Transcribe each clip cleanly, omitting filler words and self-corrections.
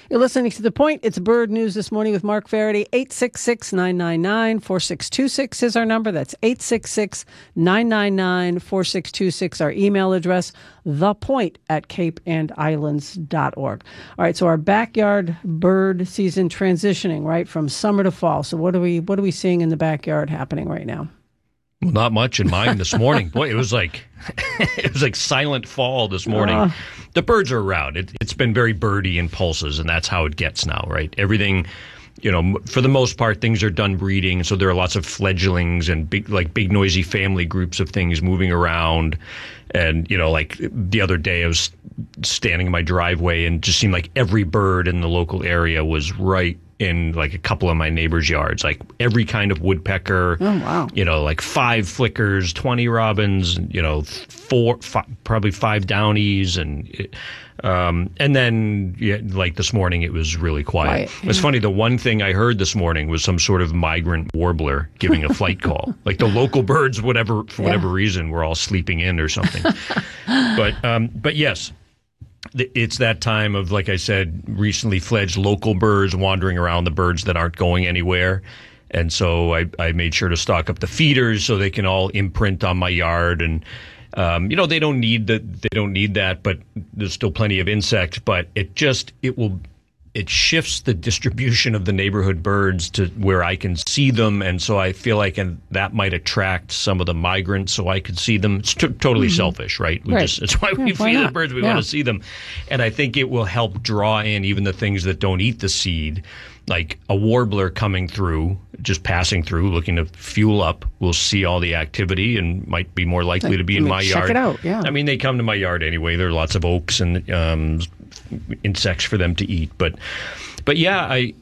You're listening to The Point. It's Bird News This Morning with Mark Faraday. 866-999-4626 is our number. That's 866-999-4626. Our email address, thepoint@capeandislands.org. All right, so our backyard bird season transitioning, right, from summer to fall. So what are we seeing in the backyard happening right now? Well, not much in mine this morning. Boy, it was like silent fall this morning. The birds are around. It's been very birdy and pulses, and that's how it gets now, right? Everything, for the most part, things are done breeding, so there are lots of fledglings and big noisy family groups of things moving around. And, like the other day I was standing in my driveway and just seemed like every bird in the local area was right in like a couple of my neighbors' yards, like every kind of woodpecker. Oh, wow. Like 5 flickers, 20 robins, probably 5 downies. And then like this morning, it was really quiet. It's funny. The one thing I heard this morning was some sort of migrant warbler giving a flight call. Like the local birds, for whatever reason, were all sleeping in or something. But yes. It's that time of, like I said, recently fledged local birds wandering around, the birds that aren't going anywhere. And so I made sure to stock up the feeders so they can all imprint on my yard. And, they don't need that, but there's still plenty of insects. But it shifts the distribution of the neighborhood birds to where I can see them. And so I feel like that might attract some of the migrants so I could see them. It's totally selfish, right? It's why we feed the birds. We want to see them. And I think it will help draw in even the things that don't eat the seed, like a warbler coming through, just passing through, looking to fuel up. We'll see all the activity and might be more likely to be in my yard. Check it out, yeah. I mean, they come to my yard anyway. There are lots of oaks and insects for them to eat. But yeah, I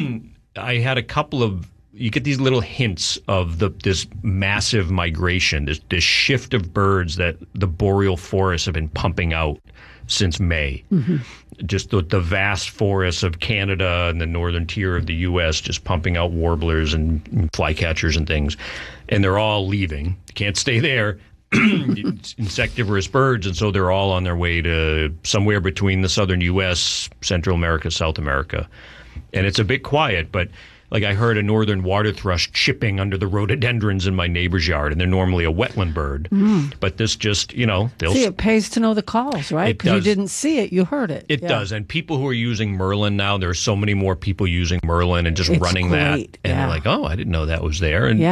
had a couple of, you get these little hints of this massive migration, this shift of birds that the boreal forests have been pumping out since May. Mm-hmm. Just the vast forests of Canada and the northern tier of the U.S. just pumping out warblers and flycatchers and things. And they're all leaving. They can't stay there. Insectivorous birds, and so they're all on their way to somewhere between the southern U.S., Central America, South America. And it's a bit quiet, but like I heard a northern water thrush chipping under the rhododendrons in my neighbor's yard, and they're normally a wetland bird. But this just, they'll... See, it pays to know the calls, right? Because you didn't see it, you heard it. It does, and people who are using Merlin now, there are so many more people using Merlin and just running great. That. And they're like, oh, I didn't know that was there. And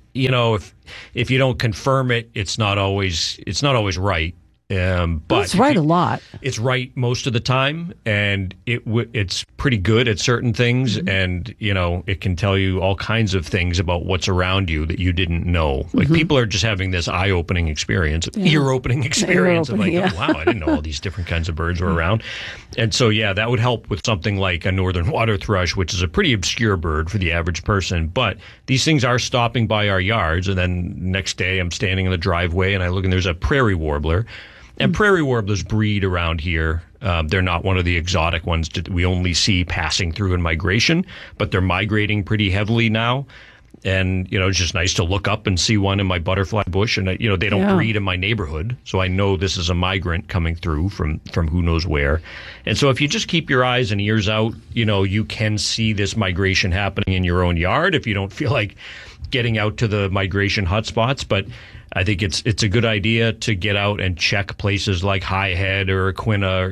if you don't confirm it, it's not always right. But it's right a lot. It's right most of the time, and it's pretty good at certain things, and it can tell you all kinds of things about what's around you that you didn't know. Like people are just having this eye-opening experience, ear-opening experience of like, oh, wow, I didn't know all these different kinds of birds were around. And so, yeah, that would help with something like a northern water thrush, which is a pretty obscure bird for the average person. But these things are stopping by our yards, and then next day I'm standing in the driveway and I look and there's a prairie warbler. And prairie warblers breed around here. They're not one of the exotic ones that we only see passing through in migration, but they're migrating pretty heavily now. And, it's just nice to look up and see one in my butterfly bush. And, they don't breed in my neighborhood. So I know this is a migrant coming through from who knows where. And so if you just keep your eyes and ears out, you can see this migration happening in your own yard if you don't feel like getting out to the migration hotspots. But I think it's a good idea to get out and check places like High Head or Aquina,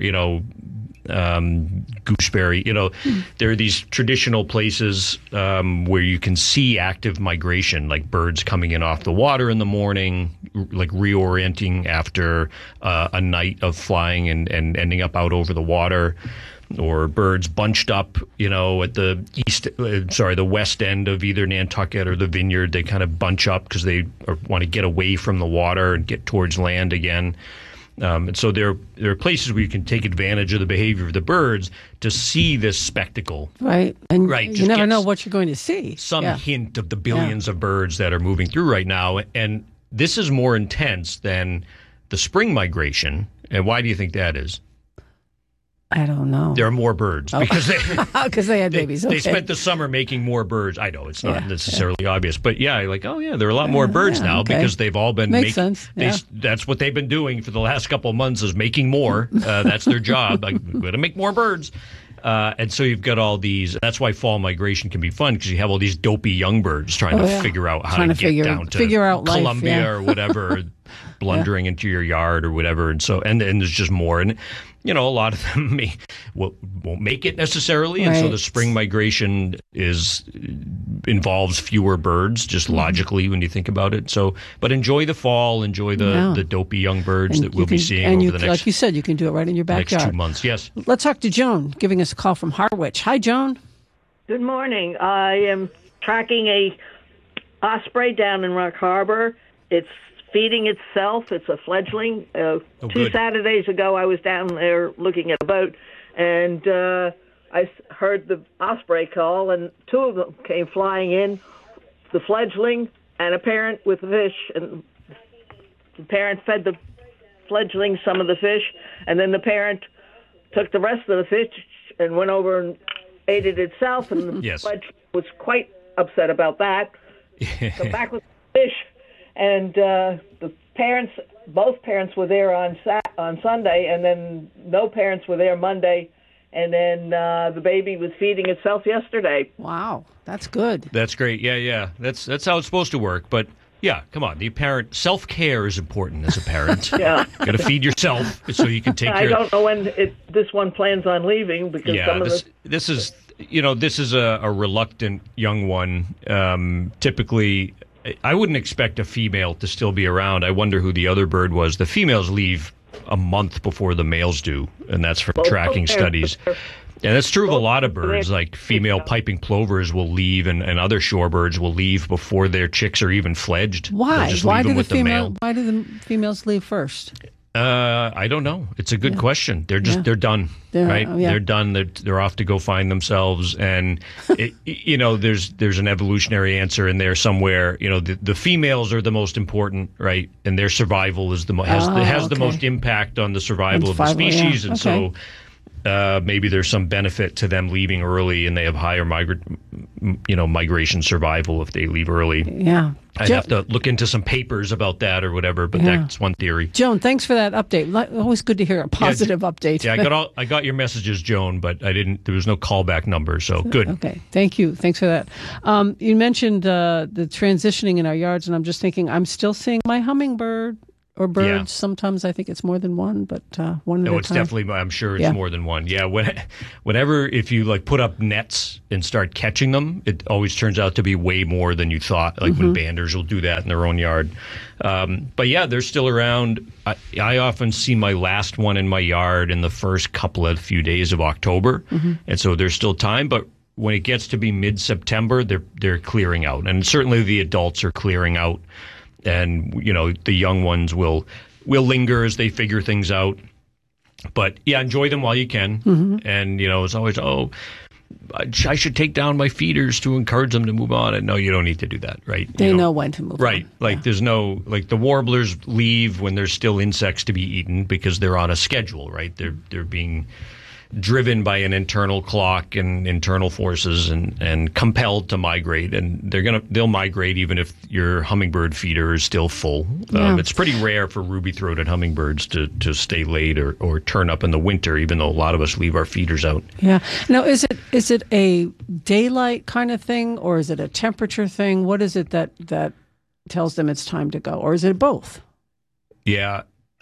Gooseberry. There are these traditional places where you can see active migration, like birds coming in off the water in the morning, like reorienting after a night of flying and ending up out over the water. Or birds bunched up, at the west end of either Nantucket or the Vineyard. They kind of bunch up because they want to get away from the water and get towards land again. And so there are places where you can take advantage of the behavior of the birds to see this spectacle. Right. And you never know what you're going to see. Some hint of the billions of birds that are moving through right now. And this is more intense than the spring migration. And why do you think that is? I don't know. There are more birds because they had babies. They spent the summer making more birds. I know it's not necessarily obvious, but there are a lot more birds now because they've all been Makes sense. That's what they've been doing for the last couple of months is making more. That's their job. Like, we're going to make more birds. And so you've got all these. That's why fall migration can be fun, because you have all these dopey young birds trying to figure out how to get down to Columbia life, or whatever, blundering into your yard or whatever. And so, and there's just more. And, a lot of them won't make it necessarily. And so the spring migration involves fewer birds, just logically when you think about it. So, but enjoy the fall, enjoy the dopey young birds that we'll be seeing over the next, like you said, you can do it right in your backyard. Next 2 months, yes. Let's talk to Joan, giving us a call from Harwich. Hi, Joan. Good morning. I am tracking a osprey down in Rock Harbor. It's feeding itself. It's a fledgling. 2 Saturdays ago, I was down there looking at a boat, and I heard the osprey call, and 2 of them came flying in, the fledgling and a parent with the fish, and the parent fed the fledgling some of the fish, and then the parent took the rest of the fish and went over and ate it itself, and the fledgling was quite upset about that. So back with the fish. And both parents were there on Sunday, and then no parents were there Monday, and then the baby was feeding itself yesterday. Wow, that's good. That's great. Yeah. That's how it's supposed to work. But yeah, come on, the parent self-care is important as a parent. Yeah, got to feed yourself so you can take care. I don't know when this one plans on leaving, because this is a reluctant young one. Typically, I wouldn't expect a female to still be around. I wonder who the other bird was. The females leave a month before the males do, and that's from tracking studies. And that's true of a lot of birds, like female piping plovers will leave, and other shorebirds will leave before their chicks are even fledged. Why? Why do the females leave first? I don't know. It's a good question. They're done, right? They're done. They're off to go find themselves. And there's an evolutionary answer in there somewhere. The females are the most important, right? And their survival is has the most impact on the survival of the species. And so maybe there's some benefit to them leaving early, and they have higher migration survival if they leave early. Yeah. I'd have to look into some papers about that or whatever, but that's one theory. Joan, thanks for that update. Always good to hear a positive update. Yeah, I got your messages, Joan, but there was no callback number, so good. Okay, thank you. Thanks for that. You mentioned the transitioning in our yards, and I'm just thinking, I'm still seeing my hummingbird or birds. Yeah. Sometimes I think it's more than one, but one at a time. No, it's definitely, I'm sure it's more than one. Yeah, whenever, if you put up nets and start catching them, it always turns out to be way more than you thought, when banders will do that in their own yard. But yeah, they're still around. I often see my last one in my yard in the first few days of October, and so there's still time, but when it gets to be mid-September, they're clearing out, and certainly the adults are clearing out. And, the young ones will linger as they figure things out. But, yeah, enjoy them while you can. And, it's always, I should take down my feeders to encourage them to move on. And no, you don't need to do that, right? They know when to move on. Right. There's no, the warblers leave when there's still insects to be eaten because they're on a schedule, right? They're being driven by an internal clock and internal forces and compelled to migrate, and they'll migrate even if your hummingbird feeder is still full. It's pretty rare for ruby-throated hummingbirds to stay late or turn up in the winter, even though a lot of us leave our feeders out. Yeah. Now, is it a daylight kind of thing, or is it a temperature thing? What is it that tells them it's time to go, or is it both? Yeah.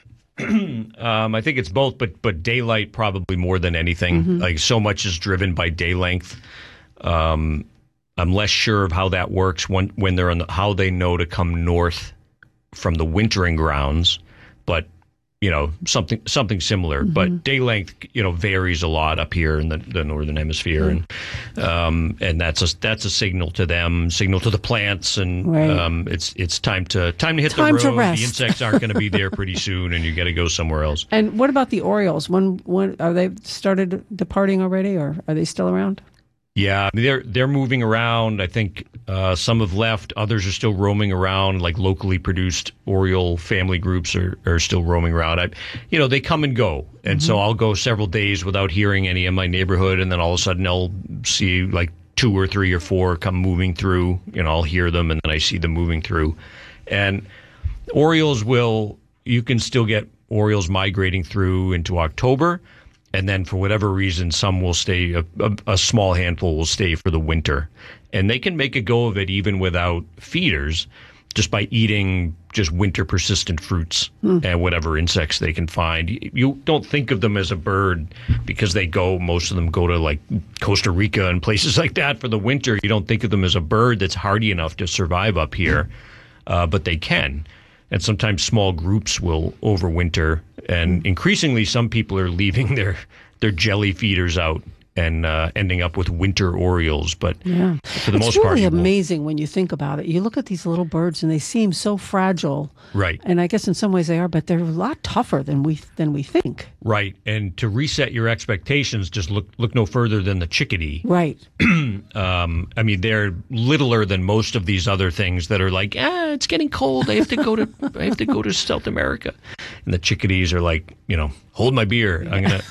I think it's both, but daylight probably more than anything. Like, so much is driven by day length. I'm less sure of how that works when they're how they know to come north from the wintering grounds, but something similar. But day length varies a lot up here in the northern hemisphere, and that's a signal to them, signal to the plants, and it's time to hit the road. The insects aren't going to be there pretty soon, and you got to go somewhere else. And what about the orioles? When are they started departing already, or are they still around? Yeah, they're moving around. I think some have left. Others are still roaming around. Like locally produced Oriole family groups are still roaming around. They come and go, and so I'll go several days without hearing any in my neighborhood, and then all of a sudden I'll see like 2 or 3 or 4 come moving through. I'll hear them, and then I see them moving through. And Orioles you can still get Orioles migrating through into October. And then for whatever reason, some will stay, a small handful will stay for the winter. And they can make a go of it even without feeders, just by eating just winter persistent fruits and whatever insects they can find. You don't think of them as a bird because most of them go to like Costa Rica and places like that for the winter. You don't think of them as a bird that's hardy enough to survive up here, but they can. And sometimes small groups will overwinter, and increasingly some people are leaving their jelly feeders out and ending up with winter orioles. But for the most part, it's really amazing when you think about it. You look at these little birds and they seem so fragile. Right. And I guess in some ways they are, but they're a lot tougher than we think. Right. And to reset your expectations, just look no further than the chickadee. Right. I mean, they're littler than most of these other things that are like, it's getting cold. I have to go to South America. And the chickadees are like, hold my beer.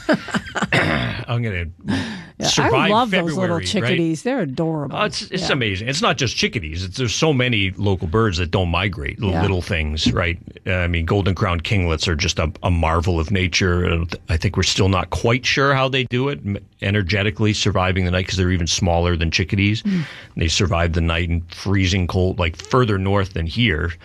I'm gonna survive. I love February, those little chickadees. Right? They're adorable. It's amazing. It's not just chickadees. There's so many local birds that don't migrate. Little things, right? I mean, golden crowned kinglets are just a marvel of nature. I think we're still not quite sure how they do it energetically, surviving the night, because they're even smaller than chickadees. They survive the night in freezing cold, like further north than here.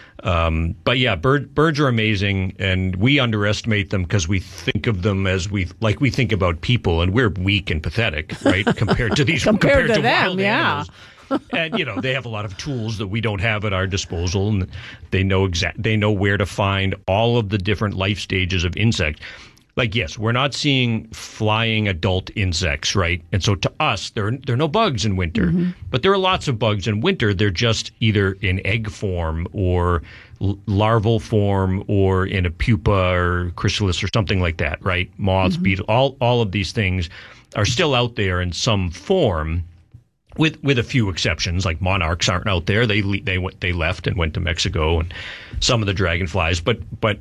But yeah, birds are amazing, and we underestimate them because we think of them as we think about people, and we're weak and pathetic, right? compared to these compared to them, wild animals. And they have a lot of tools that we don't have at our disposal, and they know where to find all of the different life stages of insect. Like, yes, we're not seeing flying adult insects, right? And so to us, there are no bugs in winter. But there are lots of bugs in winter. They're just either in egg form or larval form or in a pupa or chrysalis or something like that, right? Moths, beetles, all of these things are still out there in some form, with a few exceptions. Like monarchs aren't out there. They left and went to Mexico, and some of the dragonflies. But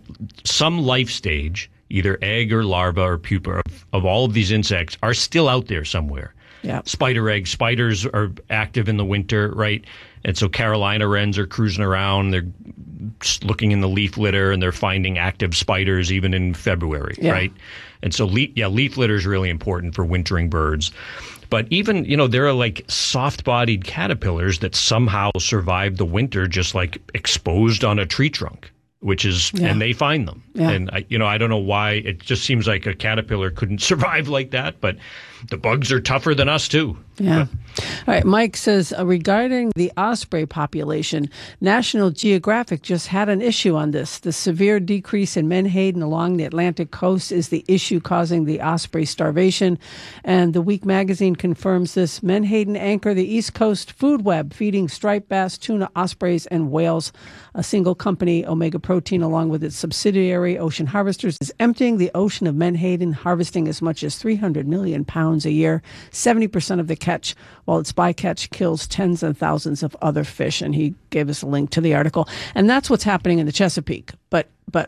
some life stage, either egg or larva or pupa of all of these insects, are still out there somewhere. Yeah. Spider eggs. Spiders are active in the winter, right? And so Carolina wrens are cruising around. They're looking in the leaf litter, and they're finding active spiders even in February, right? And so leaf litter is really important for wintering birds. But even, there are like soft-bodied caterpillars that somehow survive the winter just like exposed on a tree trunk, and they find them. Yeah. And I don't know why. It just seems like a caterpillar couldn't survive like that, but the bugs are tougher than us too. Yeah. All right. Mike says, regarding the osprey population, National Geographic just had an issue on this. The severe decrease in menhaden along the Atlantic coast is the issue causing the osprey starvation. And The Week magazine confirms this. Menhaden anchor the East Coast food web, feeding striped bass, tuna, ospreys, and whales. A single company, Omega Protein, along with its subsidiary, Ocean Harvesters, is emptying the ocean of menhaden, harvesting as much as 300 million pounds a year, 70% of the catch, while its bycatch kills tens of thousands of other fish. And he gave us a link to the article. And that's what's happening in the Chesapeake. But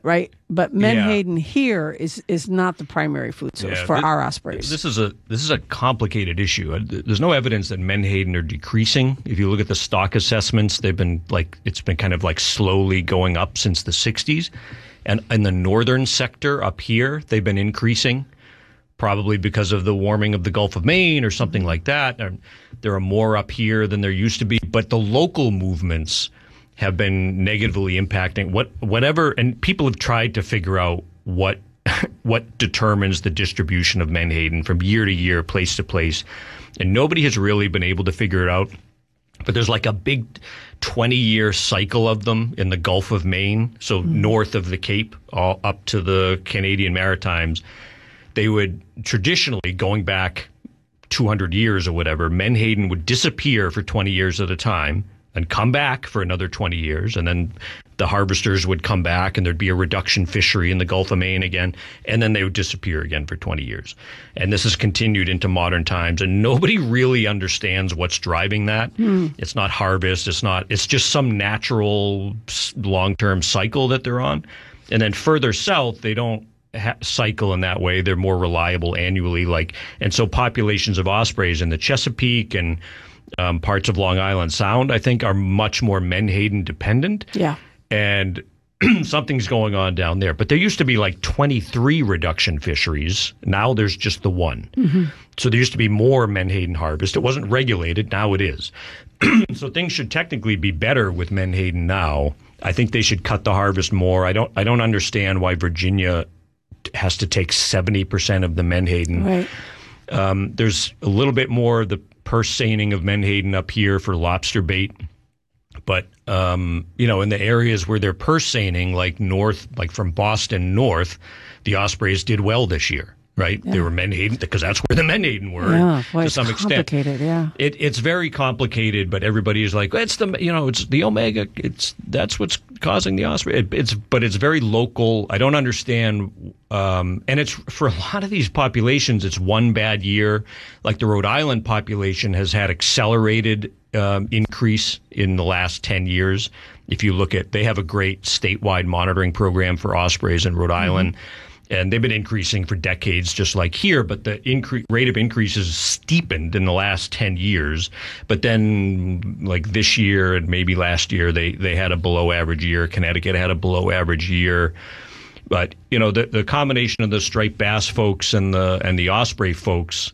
menhaden here is not the primary food source for our ospreys. This is a complicated issue. There's no evidence that menhaden are decreasing. If you look at the stock assessments, it's been kind of like slowly going up since the 60s. And in the northern sector up here, they've been increasing, probably because of the warming of the Gulf of Maine or something like that. There are more up here than there used to be, but the local movements have been negatively impacting whatever, and people have tried to figure out what determines the distribution of menhaden from year to year, place to place, and nobody has really been able to figure it out. But there's like a big 20-year cycle of them in the Gulf of Maine, so north of the Cape, all up to the Canadian Maritimes. They would traditionally, going back 200 years or whatever, menhaden would disappear for 20 years at a time and come back for another 20 years. And then the harvesters would come back, and there'd be a reduction fishery in the Gulf of Maine again. And then they would disappear again for 20 years. And this has continued into modern times. And nobody really understands what's driving that. It's not harvest. It's just some natural long-term cycle that they're on. And then further south, they don't cycle in that way. They're more reliable annually. And so populations of ospreys in the Chesapeake and parts of Long Island Sound, I think, are much more menhaden dependent. Yeah. And something's going on down there. But there used to be like 23 reduction fisheries. Now there's just the one. Mm-hmm. So there used to be more Menhaden harvest. It wasn't regulated. Now it is. So things should technically be better with Menhaden now. I think they should cut the harvest more. I don't understand why Virginia has to take 70% of the Menhaden. Right. There's a little bit more of the purse seining of Menhaden up here for lobster bait. But, in the areas where they're purse seining, like north, like from Boston north, the ospreys did well this year, right? Yeah. They were Menhaden because that's where the Menhaden were to some extent. Yeah. It's very complicated, but everybody is like, it's the omega. That's what's causing the osprey. But it's very local. I don't understand. And it's for a lot of these populations, it's one bad year. Like the Rhode Island population has had accelerated increase in the last 10 years. If you look at, they have a great statewide monitoring program for ospreys in Rhode Island, and they've been increasing for decades, just like here. But the rate of increase has steepened in the last 10 years. But then, like this year and maybe last year, they had a below average year. Connecticut had a below average year. But the combination of the striped bass folks and the osprey folks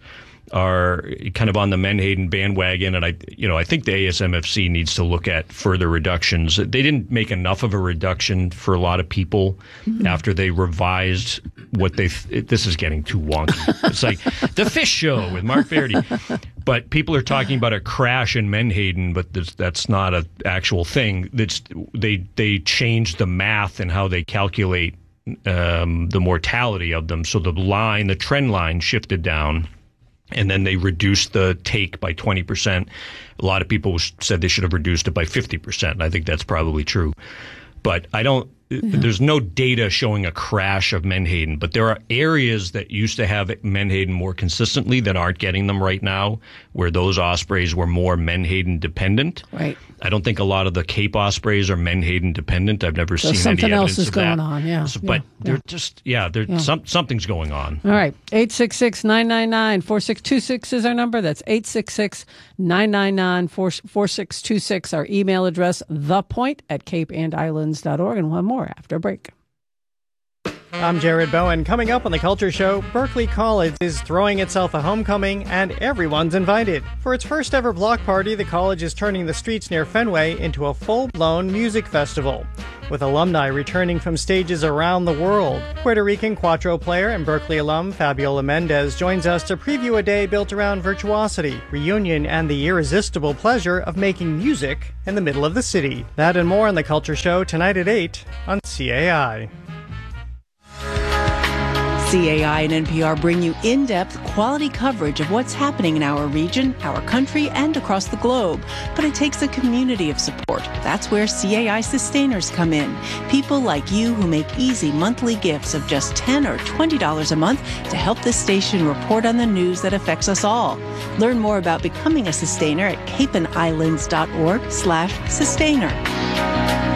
are kind of on the Menhaden bandwagon, and I think the ASMFC needs to look at further reductions. They didn't make enough of a reduction for a lot of people after they revised what this is getting too wonky. It's like the Fish Show with Mark Verity. But people are talking about a crash in Menhaden, but that's not an actual thing. They changed the math and how they calculate the mortality of them. So the trend line shifted down. And then they reduced the take by 20%. A lot of people said they should have reduced it by 50%. I think that's probably true. But there's no data showing a crash of Menhaden. But there are areas that used to have Menhaden more consistently that aren't getting them right now, where those ospreys were more Menhaden dependent. Right. I don't think a lot of the Cape ospreys are Menhaden dependent. I've never seen any evidence of that. Something else is going on, yeah. But something's going on. All right. 866-999-4626 is our number. That's 866-999-4626. Our email address, thepoint@capeandislands.org. And one more after a break. I'm Jared Bowen. Coming up on The Culture Show, Berkeley College is throwing itself a homecoming, and everyone's invited. For its first ever block party, the college is turning the streets near Fenway into a full-blown music festival, with alumni returning from stages around the world. Puerto Rican cuatro player and Berkeley alum Fabiola Mendez joins us to preview a day built around virtuosity, reunion, and the irresistible pleasure of making music in the middle of the city. That and more on The Culture Show tonight at 8 on CAI. CAI and NPR bring you in-depth, quality coverage of what's happening in our region, our country, and across the globe. But it takes a community of support. That's where CAI Sustainers come in. People like you who make easy monthly gifts of just $10 or $20 a month to help this station report on the news that affects us all. Learn more about becoming a sustainer at capeandislands.org/sustainer.